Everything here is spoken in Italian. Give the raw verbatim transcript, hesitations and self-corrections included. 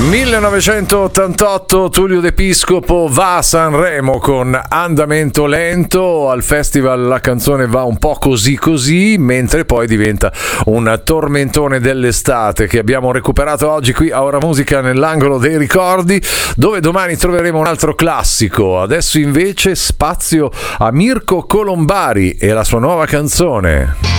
millenovecentottantotto Tullio De Piscopo va a Sanremo con Andamento lento. Al festival la canzone va un po' così così, mentre poi diventa un tormentone dell'estate che abbiamo recuperato oggi qui a Ora Musica nell'angolo dei ricordi, dove domani troveremo un altro classico. Adesso invece spazio a Mirko Colombari e la sua nuova canzone.